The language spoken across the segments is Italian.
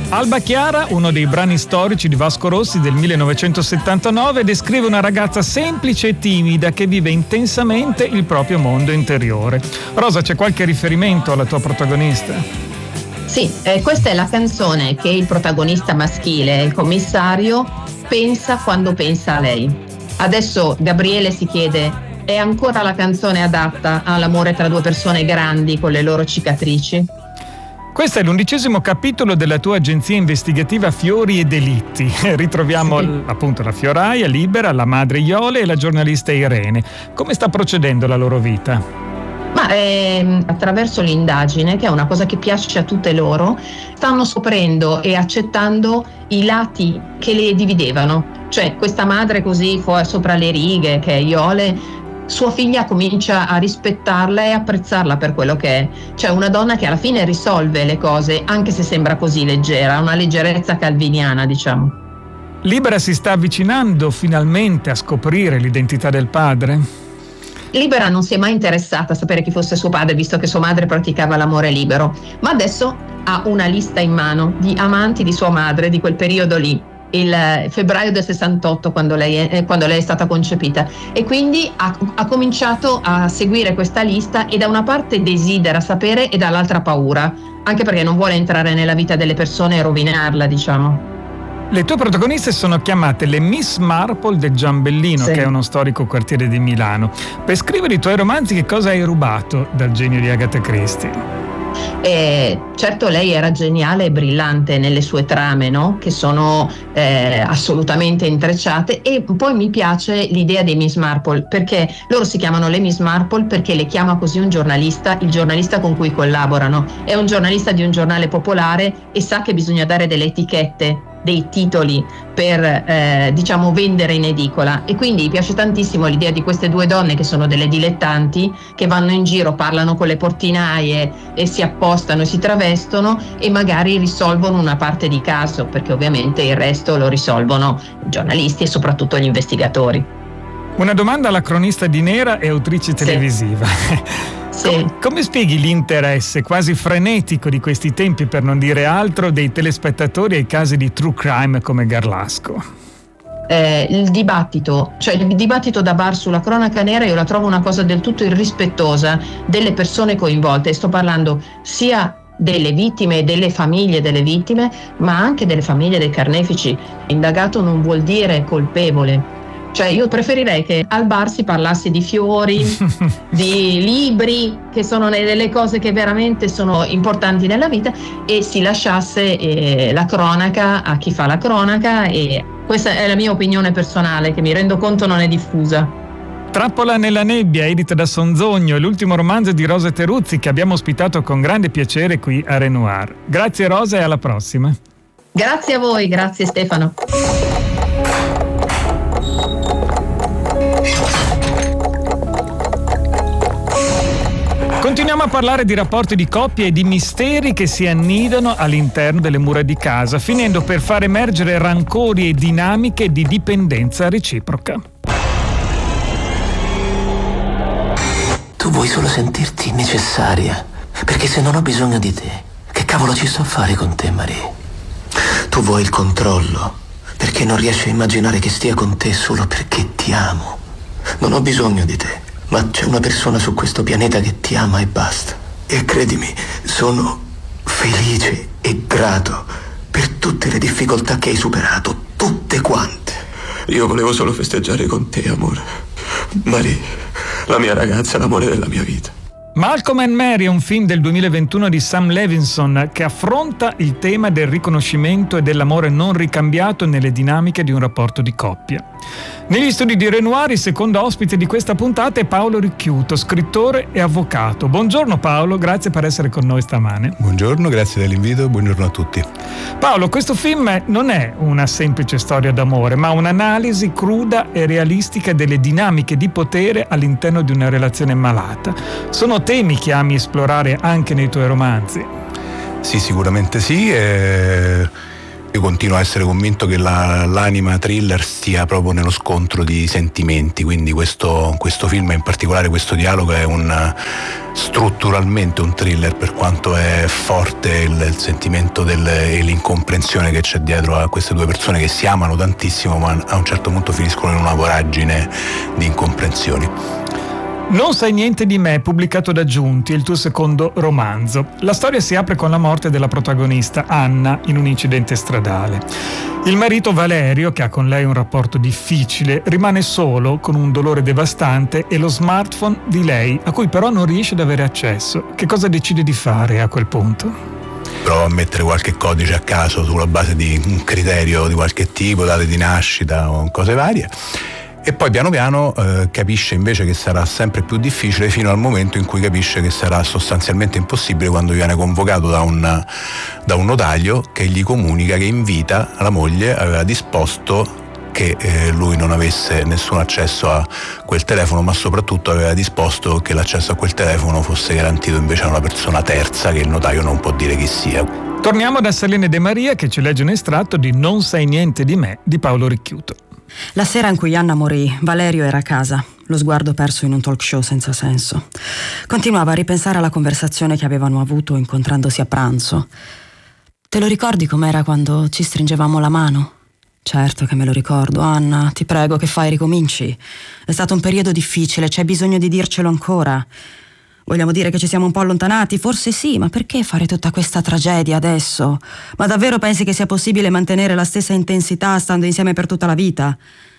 Alba Chiara, uno dei brani storici di Vasco Rossi del 1979, descrive una ragazza semplice e timida che vive intensamente il proprio mondo interiore. Rosa, c'è qualche riferimento alla tua protagonista? Sì, questa è la canzone che il protagonista maschile, il commissario, pensa quando pensa a lei. Adesso Gabriele si chiede: è ancora la canzone adatta all'amore tra due persone grandi con le loro cicatrici? Questo è l'11° capitolo della tua agenzia investigativa Fiori e Delitti. Ritroviamo appunto la fioraia Libera, la madre Iole e la giornalista Irene. Come sta procedendo la loro vita? Ma attraverso l'indagine, che è una cosa che piace a tutte loro, stanno scoprendo e accettando i lati che le dividevano. Cioè, questa madre così sopra le righe, che è Iole, sua figlia comincia a rispettarla e apprezzarla per quello che è. Cioè, una donna che alla fine risolve le cose, anche se sembra così leggera, una leggerezza calviniana, diciamo. Libera si sta avvicinando finalmente a scoprire l'identità del padre? Libera non si è mai interessata a sapere chi fosse suo padre, visto che sua madre praticava l'amore libero, ma adesso ha una lista in mano di amanti di sua madre di quel periodo lì, il febbraio del 68, quando lei è stata concepita, e quindi ha cominciato a seguire questa lista, e da una parte desidera sapere e dall'altra paura, anche perché non vuole entrare nella vita delle persone e rovinarla, diciamo. Le tue protagoniste sono chiamate le Miss Marple del Giambellino, sì, che è uno storico quartiere di Milano. Per scrivere i tuoi romanzi, che cosa hai rubato dal genio di Agatha Christie? Certo, lei era geniale e brillante nelle sue trame, no? Che sono assolutamente intrecciate, e poi mi piace l'idea dei Miss Marple, perché loro si chiamano le Miss Marple perché le chiama così un giornalista, il giornalista con cui collaborano. È un giornalista di un giornale popolare e sa che bisogna dare delle etichette, dei titoli per diciamo vendere in edicola, e quindi mi piace tantissimo l'idea di queste due donne che sono delle dilettanti, che vanno in giro, parlano con le portinaie e si appostano e si travestono e magari risolvono una parte di caso, perché ovviamente il resto lo risolvono i giornalisti e soprattutto gli investigatori. Una domanda alla cronista di Nera e autrice televisiva. Sì. Come spieghi l'interesse quasi frenetico di questi tempi, per non dire altro, dei telespettatori ai casi di true crime come Garlasco? Il dibattito da bar sulla cronaca nera, io la trovo una cosa del tutto irrispettosa delle persone coinvolte, e sto parlando sia delle vittime e delle famiglie delle vittime, ma anche delle famiglie dei carnefici. Indagato non vuol dire colpevole. Cioè, io preferirei che al bar si parlasse di fiori, di libri, che sono delle cose che veramente sono importanti nella vita, e si lasciasse la cronaca a chi fa la cronaca, e questa è la mia opinione personale, che mi rendo conto non è diffusa. Trappola nella nebbia, edita da Sonzogno, è l'ultimo romanzo di Rosa Teruzzi, che abbiamo ospitato con grande piacere qui a Renoir. Grazie Rosa, e alla prossima. Grazie a voi, grazie Stefano. Continuiamo a parlare di rapporti di coppia e di misteri che si annidano all'interno delle mura di casa, finendo per far emergere rancori e dinamiche di dipendenza reciproca. Tu vuoi solo sentirti necessaria, perché se non ho bisogno di te, che cavolo ci sto a fare con te, Marie? Tu vuoi il controllo, perché non riesci a immaginare che stia con te solo perché ti amo. Non ho bisogno di te. Ma c'è una persona su questo pianeta che ti ama e basta. E credimi, sono felice e grato per tutte le difficoltà che hai superato, tutte quante. Io volevo solo festeggiare con te, amore. Marie, la mia ragazza, l'amore della mia vita. Malcolm and Mary è un film del 2021 di Sam Levinson che affronta il tema del riconoscimento e dell'amore non ricambiato nelle dinamiche di un rapporto di coppia. Negli studi di Renoir, il secondo ospite di questa puntata è Paolo Ricchiuto, scrittore e avvocato. Buongiorno Paolo, grazie per essere con noi stamane. Buongiorno, grazie dell'invito, buongiorno a tutti. Paolo, questo film non è una semplice storia d'amore, ma un'analisi cruda e realistica delle dinamiche di potere all'interno di una relazione malata. Sono temi che ami esplorare anche nei tuoi romanzi? Sì, sicuramente sì. Io continuo a essere convinto che l'anima thriller stia proprio nello scontro di sentimenti, quindi questo film, in particolare questo dialogo, è strutturalmente un thriller, per quanto è forte il sentimento e l'incomprensione che c'è dietro a queste due persone che si amano tantissimo, ma a un certo punto finiscono in una voragine di incomprensioni. Non sai niente di me, pubblicato da Giunti, è il tuo secondo romanzo. La storia si apre con la morte della protagonista, Anna, in un incidente stradale. Il marito Valerio, che ha con lei un rapporto difficile, rimane solo con un dolore devastante e lo smartphone di lei, a cui però non riesce ad avere accesso. Che cosa decide di fare a quel punto? Prova a mettere qualche codice a caso sulla base di un criterio di qualche tipo, date di nascita o cose varie. E poi piano piano capisce invece che sarà sempre più difficile, fino al momento in cui capisce che sarà sostanzialmente impossibile quando viene convocato da un notaio che gli comunica che in vita la moglie aveva disposto che lui non avesse nessun accesso a quel telefono, ma soprattutto aveva disposto che l'accesso a quel telefono fosse garantito invece a una persona terza che il notaio non può dire chi sia. Torniamo da Selene De Maria, che ci legge un estratto di Non sai niente di me di Paolo Ricchiuto. La sera in cui Anna morì, Valerio era a casa, lo sguardo perso in un talk show senza senso. Continuava a ripensare alla conversazione che avevano avuto incontrandosi a pranzo. Te lo ricordi com'era quando ci stringevamo la mano? Certo che me lo ricordo, Anna, ti prego, che fai, ricominci? È stato un periodo difficile, c'è bisogno di dircelo ancora. Vogliamo dire che ci siamo un po' allontanati? Forse sì, ma perché fare tutta questa tragedia adesso? Ma davvero pensi che sia possibile mantenere la stessa intensità stando insieme per tutta la vita?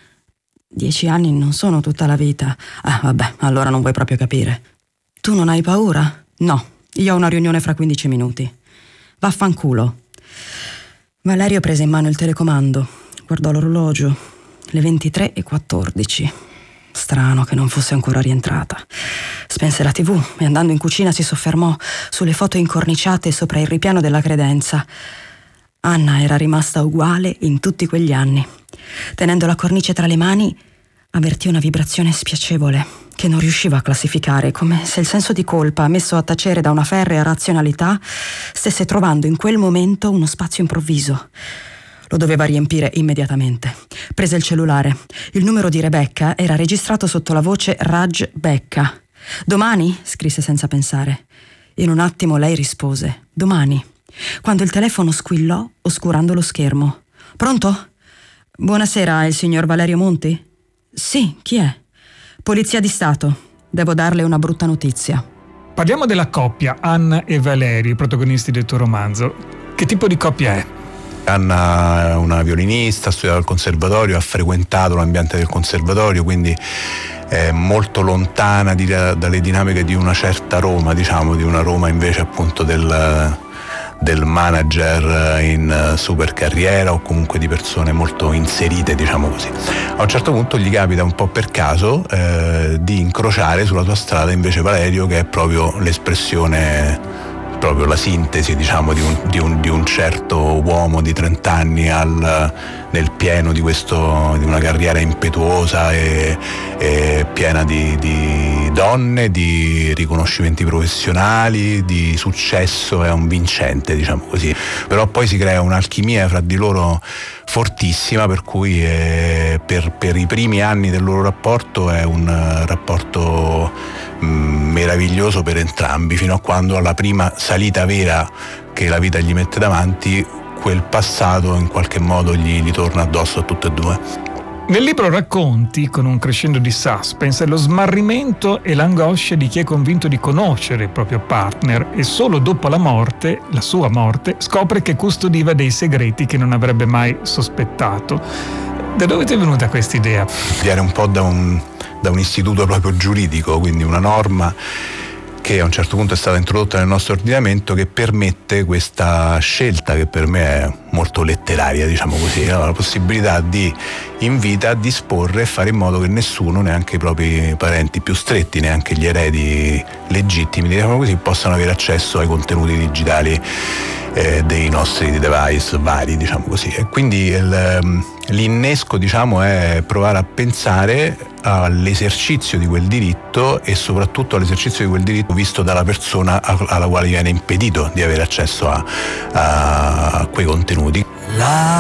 10 anni non sono tutta la vita. Ah, vabbè, allora non vuoi proprio capire. Tu non hai paura? No, io ho una riunione fra 15 minuti. Vaffanculo. Valerio prese in mano il telecomando, guardò l'orologio, le 23:14. Strano che non fosse ancora rientrata. Spense la TV e andando in cucina si soffermò sulle foto incorniciate sopra il ripiano della credenza. Anna era rimasta uguale in tutti quegli anni. Tenendo la cornice tra le mani, avvertì una vibrazione spiacevole che non riusciva a classificare, come se il senso di colpa, messo a tacere da una ferrea razionalità, stesse trovando in quel momento uno spazio improvviso. Lo doveva riempire immediatamente. Prese il cellulare. Il numero di Rebecca era registrato sotto la voce Raj Becca. «Domani?» scrisse senza pensare. In un attimo lei rispose «Domani», quando il telefono squillò oscurando lo schermo. «Pronto? Buonasera, è il signor Valerio Monti?» «Sì, chi è?» «Polizia di Stato. Devo darle una brutta notizia». Parliamo della coppia, Anna e Valerio, i protagonisti del tuo romanzo. Che tipo di coppia è? Anna è una violinista, ha studiato al conservatorio, ha frequentato l'ambiente del conservatorio, quindi è molto lontana dalle dinamiche di una certa Roma, diciamo, di una Roma invece appunto del manager in super carriera o comunque di persone molto inserite, diciamo così. A un certo punto gli capita un po' per caso di incrociare sulla sua strada invece Valerio, che è proprio l'espressione, proprio la sintesi, diciamo, di un certo uomo di 30 anni nel pieno di una carriera impetuosa e piena di donne, di riconoscimenti professionali, di successo. È un vincente, diciamo così. Però poi si crea un'alchimia fra di loro fortissima, per cui per i primi anni del loro rapporto è un rapporto meraviglioso per entrambi, fino a quando alla prima salita vera che la vita gli mette davanti, quel passato in qualche modo gli torna addosso a tutte e due. Nel libro racconti, con un crescendo di suspense, lo smarrimento e l'angoscia di chi è convinto di conoscere il proprio partner e solo dopo la sua morte, scopre che custodiva dei segreti che non avrebbe mai sospettato. Da dove ti è venuta questa idea? Viene un po' da un istituto proprio giuridico, quindi una norma che a un certo punto è stata introdotta nel nostro ordinamento, che permette questa scelta, che per me è molto letteraria, diciamo così, la possibilità di in vita disporre e fare in modo che nessuno, neanche i propri parenti più stretti, neanche gli eredi legittimi, diciamo così, possano avere accesso ai contenuti digitali dei nostri device vari, diciamo così. E quindi l'innesco, diciamo, è provare a pensare all'esercizio di quel diritto e soprattutto all'esercizio di quel diritto visto dalla persona alla quale viene impedito di avere accesso a quei contenuti. La